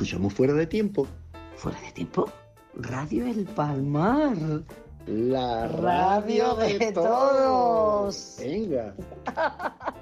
escuchamos fuera de tiempo. ¿Fuera de tiempo? Radio El Palmar. La Radio de todos. Venga.